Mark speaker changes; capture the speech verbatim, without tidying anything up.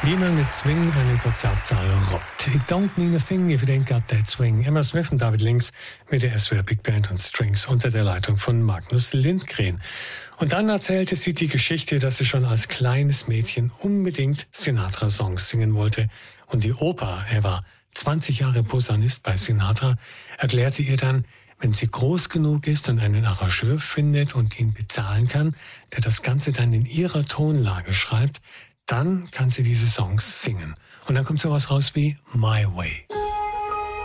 Speaker 1: Wie man mit Swing einen Konzertsaal rockt. It don't mean a thing if it ain't got that swing. Emma Smith und David Links mit der S W R Big Band und Strings unter der Leitung von Magnus Lindgren. Und dann erzählte sie die Geschichte, dass sie schon als kleines Mädchen unbedingt Sinatra-Songs singen wollte. Und die Oper, er war zwanzig Jahre Posaunist bei Sinatra, erklärte ihr dann, wenn sie groß genug ist und einen Arrangeur findet und ihn bezahlen kann, der das Ganze dann in ihrer Tonlage schreibt, dann kann sie diese Songs singen. Und dann kommt sowas raus wie My Way.